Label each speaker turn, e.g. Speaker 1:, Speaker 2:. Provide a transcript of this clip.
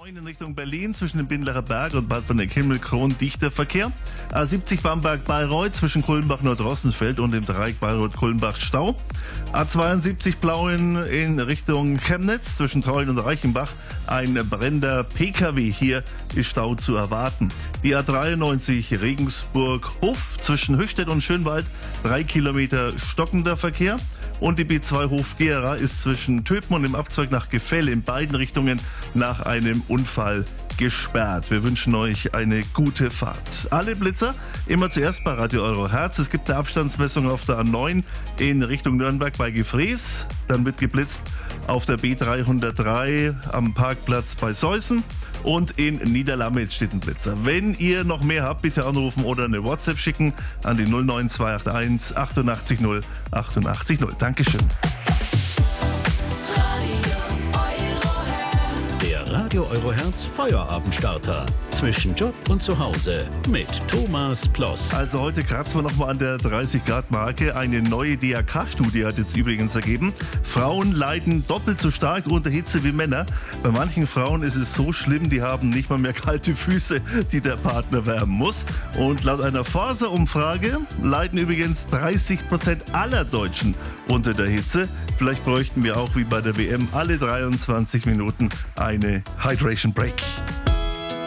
Speaker 1: A9 in Richtung Berlin zwischen dem Bindlacher Berg und Bad von der Himmelkron dichter Verkehr. A70 Bamberg-Bayreuth zwischen Kulmbach-Nordrossenfeld und dem Dreieck Bayreuth-Kulmbach Stau. A72 Plauen in Richtung Chemnitz zwischen Treulen und Reichenbach. Ein brennender PKW. Hier ist Stau zu erwarten. Die A93 Regensburg-Hof zwischen Höchstädt und Schönwald. 3 Kilometer stockender Verkehr. Und die B2 Hof-Gera ist zwischen Töpen und dem Abzweig nach Gefäll in beiden Richtungen nach einem Unfall gesperrt. Wir wünschen euch eine gute Fahrt. Alle Blitzer immer zuerst bei Radio Euro Herz. Es gibt eine Abstandsmessung auf der A9 in Richtung Nürnberg bei Gefrees. Dann wird geblitzt auf der B303 am Parkplatz bei Seußen. Und in Niederlamitz steht ein Blitzer. Wenn ihr noch mehr habt, bitte anrufen oder eine WhatsApp schicken an die 09281 88 0 88 0. Dankeschön.
Speaker 2: Radio Euro Herz Feierabendstarter. Zwischen Job und Zuhause mit Thomas Ploss.
Speaker 1: Also heute kratzen wir nochmal an der 30-Grad-Marke. Eine neue DRK-Studie hat jetzt übrigens ergeben, Frauen leiden doppelt so stark unter Hitze wie Männer. Bei manchen Frauen ist es so schlimm, die haben nicht mal mehr kalte Füße, die der Partner wärmen muss. Und laut einer Forsa-Umfrage leiden übrigens 30% aller Deutschen unter der Hitze. Vielleicht bräuchten wir auch wie bei der WM alle 23 Minuten eine Hydration Break.